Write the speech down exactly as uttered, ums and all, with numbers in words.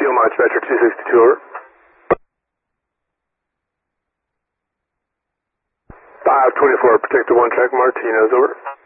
Field Launch Metric two sixty-two, over. five twenty-four, Protector one Track Martinez, over.